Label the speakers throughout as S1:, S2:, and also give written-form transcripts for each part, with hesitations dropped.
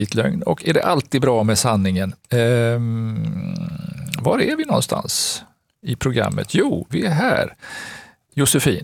S1: Vitlögn. Och är det alltid bra med sanningen? Var är vi någonstans i programmet? Jo, vi är här. Josefin,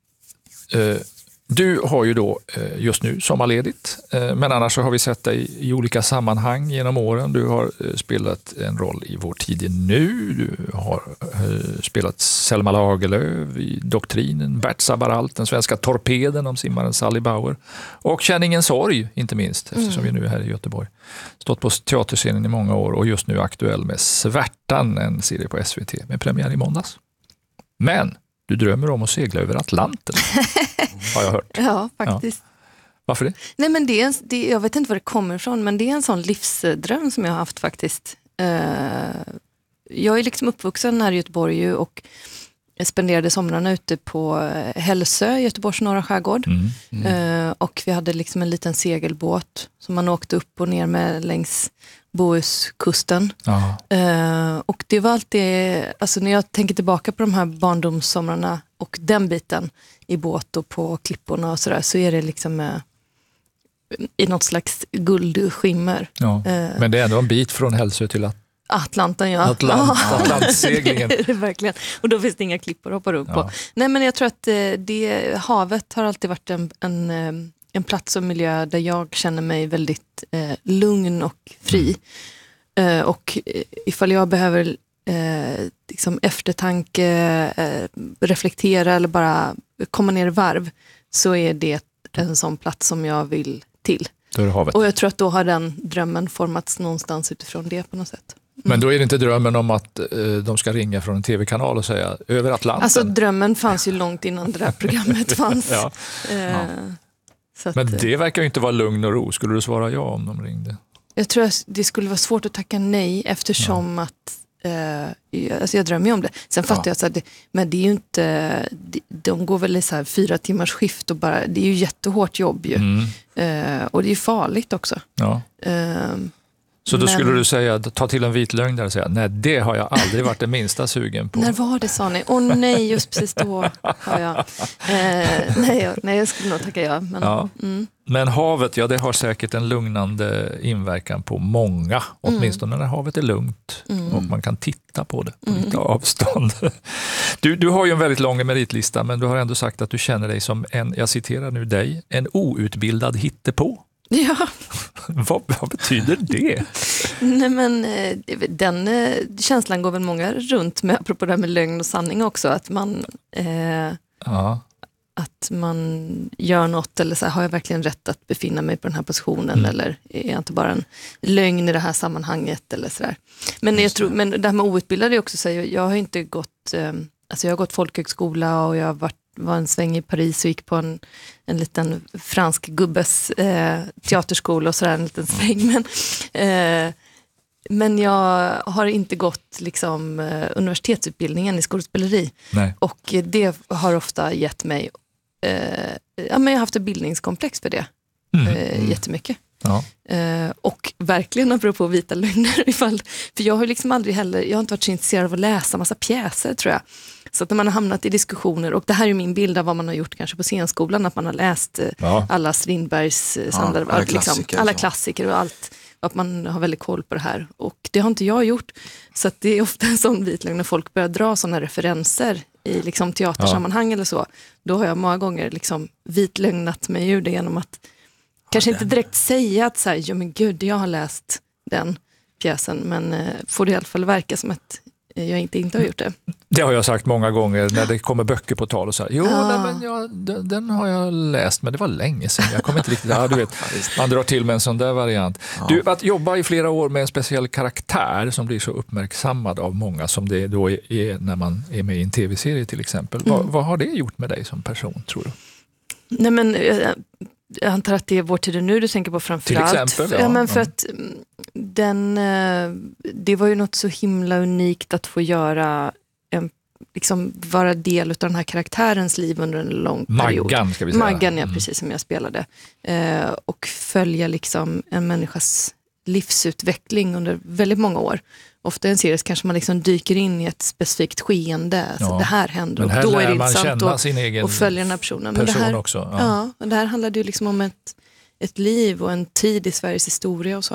S1: du har ju då just nu sommarledigt, men annars så har vi sett dig i olika sammanhang genom åren. Du har spelat en roll i Vår tid nu, du har spelat Selma Lagerlöf i Doktrinen, Bert Sabaralt, den svenska torpeden om simmaren Sally Bauer och Känn ingen sorg, inte minst, eftersom vi nu är här i Göteborg. Stått på teaterscenen i många år och just nu aktuell med Svärtan, en serie på SVT med premiär i måndags. Men du drömmer om att segla över Atlanten, har jag hört.
S2: Ja, faktiskt.
S1: Ja. Varför det?
S2: Nej, men jag vet inte var det kommer ifrån, men det är en sån livsdröm som jag har haft faktiskt. Jag är liksom uppvuxen här i Göteborg och spenderade somrarna ute på Hälsö, Göteborgs norra skärgård. Och vi hade liksom en liten segelbåt som man åkte upp och ner med längs Bohuskusten. Och det var alltid, alltså när jag tänker tillbaka på de här barndomssomrarna och den biten i båt och på klipporna och sådär, så är det liksom i något slags guldskimmer.
S1: Ja. Men det är ändå en bit från Hälsö till
S2: Atlanten, ja.
S1: Atlantseglingen.
S2: Det är det verkligen. Och då finns det inga klippor att hoppa upp på. Nej, men jag tror att havet har alltid varit en plats och miljö där jag känner mig väldigt lugn och fri. Och ifall jag behöver liksom eftertanke, reflektera eller bara komma ner i varv, så är det en sån plats som jag vill till.
S1: Då är det havet.
S2: Och jag tror att då har den drömmen formats någonstans utifrån det på något sätt.
S1: Men då är det inte drömmen om att de ska ringa från en tv-kanal och säga över Atlanten?
S2: Alltså drömmen fanns ju långt innan det där programmet fanns. Så
S1: men det verkar ju inte vara lugn och ro. Skulle du svara ja om de ringde?
S2: Jag tror att det skulle vara svårt att tacka nej eftersom att alltså jag drömmer ju om det. Sen fattar jag att men det är ju inte, de går väl i så här 4 timmars skift och bara, det är ju jättehårt jobb ju. Och det är ju farligt också. Så
S1: då skulle du säga, ta till en vit lögn där och säga, nej, det har jag aldrig varit det minsta sugen på.
S2: När var det, sa ni? Nej, just precis då har jag. Nej, jag skulle nog tacka ja. Men,
S1: men havet, det har säkert en lugnande inverkan på många. Åtminstone när havet är lugnt och man kan titta på det på lite avstånd. Du har ju en väldigt lång meritlista, men du har ändå sagt att du känner dig som jag citerar nu dig, en outbildad hittepå.
S2: Ja.
S1: Vad betyder det?
S2: Nej, men den känslan går väl många runt med, apropå det här med lögn och sanning också, att man att man gör något eller så här, har jag verkligen rätt att befinna mig på den här positionen eller är jag inte bara en lögn i det här sammanhanget eller sådär. Men jag tror, men det här med outbildad är också så här, jag har inte gått alltså jag har gått folkhögskola och jag var en sväng i Paris och gick på en liten fransk gubbes teaterskola och sådär, en liten sväng. Men jag har inte gått liksom universitetsutbildningen i skådespeleri.
S1: Nej.
S2: Och det har ofta gett mig men jag har haft ett bildningskomplex för det. Jättemycket.
S1: Ja.
S2: Och verkligen apropå vita lögner för jag har liksom aldrig heller, jag har inte varit så intresserad av att läsa massa pjäser, tror jag. Så att när man har hamnat i diskussioner, och det här är min bild av vad man har gjort kanske på scenskolan, att man har läst alla Strindbergs samlade, alla klassiker och allt, och att man har väldigt koll på det här. Och det har inte jag gjort. Så att det är ofta en sån vit lögn när folk börjar dra sådana referenser i liksom teatersammanhang eller så. Då har jag många gånger liksom vitlögnat mig ur det genom att kanske inte direkt säga att så här, ja men gud, jag har läst den pjäsen, men får det i alla fall verka som att jag inte har gjort det. Det
S1: har jag sagt många gånger när det kommer böcker på tal och så här, den har jag läst, men det var länge sedan. Jag kommer inte riktigt, du vet, man drar till med en sån där variant. Du, att jobba i flera år med en speciell karaktär som blir så uppmärksammad av många som det då är när man är med i en tv-serie till exempel. Vad har det gjort med dig som person, tror du?
S2: Nej, men jag antar att det är Vår tid nu du tänker på framförallt.
S1: Till exempel,
S2: ja. Men för att det var ju något så himla unikt att få göra liksom vara del av den här karaktärens liv under en lång period.
S1: Maggan, ska vi säga.
S2: Maggan, ja, precis som jag spelade. Och följa liksom en människas livsutveckling under väldigt många år. Ofta i en serie kanske man liksom dyker in i ett specifikt skeende. Så det här händer och då är det intressant att följa den här personen. Men det här,
S1: också.
S2: och det här handlade ju liksom om ett liv och en tid i Sveriges historia och så.